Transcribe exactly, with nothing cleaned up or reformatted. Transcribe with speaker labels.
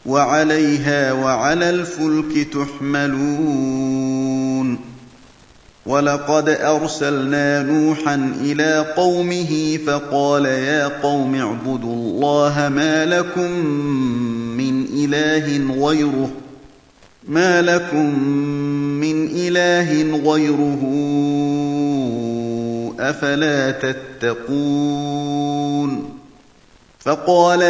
Speaker 1: وعليها وعلى الفلك تحملون ولقد أرسلنا نوحا إلى قومه فقال يا قوم اعبدوا الله ما لكم من إله غيره ما لكم من إله غيره أفلا تتقون فقال